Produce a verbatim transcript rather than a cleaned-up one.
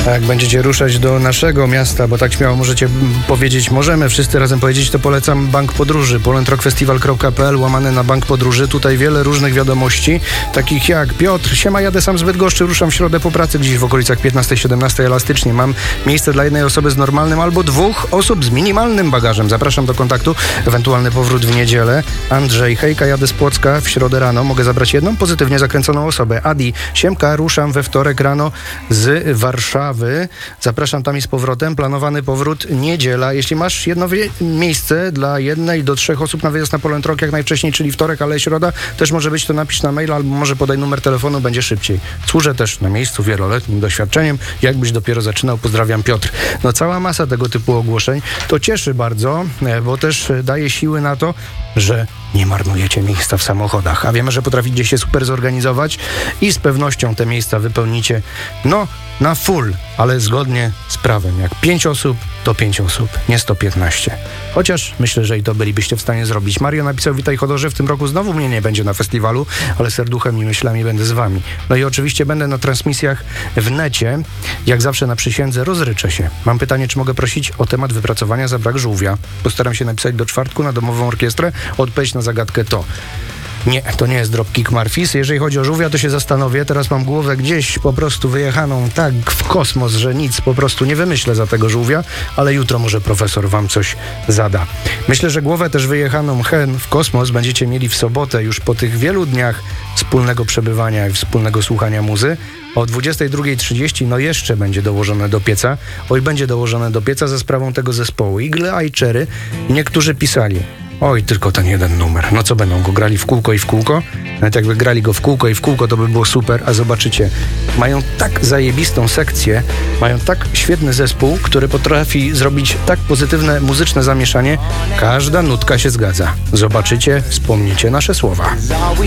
A jak będziecie ruszać do naszego miasta, bo tak śmiało możecie powiedzieć, możemy wszyscy razem powiedzieć, to polecam Bank Podróży, polandrockfestival kropka p l, łamane na Bank Podróży. Tutaj wiele różnych wiadomości, takich jak: Piotr, siema, jadę sam z Bydgoszczy, ruszam w środę po pracy, gdzieś w okolicach piętnastej siedemnastej elastycznie. Mam miejsce dla jednej osoby z normalnym albo dwóch osób z minimalnym bagażem. Zapraszam do kontaktu, ewentualny powrót w niedzielę. Andrzej, hejka, jadę z Płocka w środę rano, mogę zabrać jedną pozytywnie zakręconą osobę. Adi, siemka, ruszam we wtorek rano z Warszawy. Zapraszam tam i z powrotem. Planowany powrót niedziela. Jeśli masz jedno wie- miejsce dla jednej do trzech osób na wyjazd na Poland Rock jak najwcześniej, czyli wtorek, ale środa, też może być, to napisz na maila albo może podaj numer telefonu, będzie szybciej. Służę też na miejscu wieloletnim doświadczeniem. Jakbyś dopiero zaczynał, pozdrawiam, Piotr. No cała masa tego typu ogłoszeń. To cieszy bardzo, bo też daje siły na to, że nie marnujecie miejsca w samochodach, a wiemy, że potraficie się super zorganizować i z pewnością te miejsca wypełnicie, no, na full, ale zgodnie z prawem. Jak pięć osób, to pięć osób, nie sto piętnaście. Chociaż myślę, że i to bylibyście w stanie zrobić. Mario napisał: witaj Chodorze, w tym roku znowu mnie nie będzie na festiwalu, ale serduchem i myślami będę z wami. No i oczywiście będę na transmisjach w necie. Jak zawsze na przysiędze rozryczę się. Mam pytanie, czy mogę prosić o temat wypracowania za brak żółwia? Postaram się napisać do czwartku na domową orkiestrę. Odpowiedź na zagadkę to: nie, to nie jest Dropkick Murphys. Jeżeli chodzi o żółwia, to się zastanowię. Teraz mam głowę gdzieś po prostu wyjechaną tak w kosmos, że nic po prostu nie wymyślę za tego żółwia, ale jutro może profesor wam coś zada. Myślę, że głowę też wyjechaną hen w kosmos będziecie mieli w sobotę, już po tych wielu dniach wspólnego przebywania i wspólnego słuchania muzy. O dwudziestej drugiej trzydzieści no jeszcze będzie dołożone do pieca. Oj, będzie dołożone do pieca za sprawą tego zespołu Eagle Eye Cherry. Niektórzy pisali: oj, tylko ten jeden numer. No co, będą go grali w kółko i w kółko? Nawet jakby grali go w kółko i w kółko, to by było super. A zobaczycie, mają tak zajebistą sekcję, mają tak świetny zespół, który potrafi zrobić tak pozytywne muzyczne zamieszanie. Każda nutka się zgadza. Zobaczycie, wspomnicie nasze słowa.